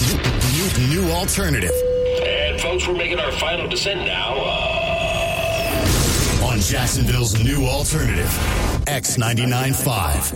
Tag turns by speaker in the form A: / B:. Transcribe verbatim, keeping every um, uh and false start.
A: New, new alternative.
B: And folks, we're making our final descent now. Uh...
A: On Jacksonville's new alternative, X ninety-nine point five.